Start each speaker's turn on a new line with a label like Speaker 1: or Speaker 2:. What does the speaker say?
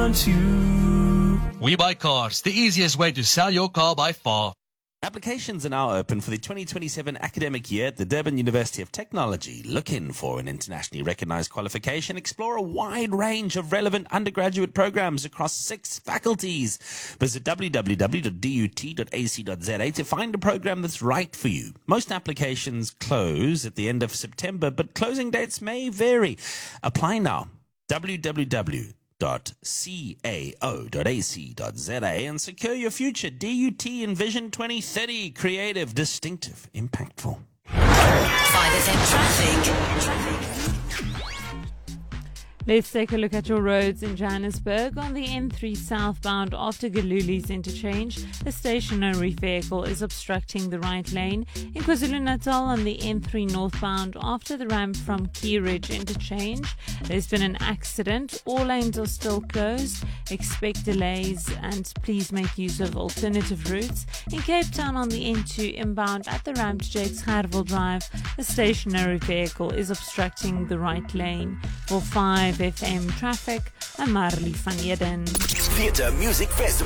Speaker 1: want you.
Speaker 2: We Buy Cars, the easiest way to sell your car by far.
Speaker 3: Applications are now open for the 2027 academic year at the Durban University of Technology. Looking for an internationally recognized qualification? Explore a wide range of relevant undergraduate programs across 6 faculties. Visit www.dut.ac.za to find a program that's right for you. Most applications close at the end of September, but closing dates may vary. Apply now. www.cao.ac.za and secure your future. DUT Envision 2030. Creative, distinctive, impactful.
Speaker 4: 5FM traffic.
Speaker 5: Let's take a look at your roads in Johannesburg. On the N3 southbound after Galuli's interchange, a stationary vehicle is obstructing the right lane. In KwaZulu-Natal on the N3 northbound after the ramp from Key Ridge interchange, there's been an accident. All lanes are still closed. Expect delays and please make use of alternative routes. In Cape Town on the N2 inbound at the ramp to Jakes Gerwel Drive, a stationary vehicle is obstructing the right lane. For 5FM traffic, I'm Marley van Eden.
Speaker 4: Theatre Music Festival.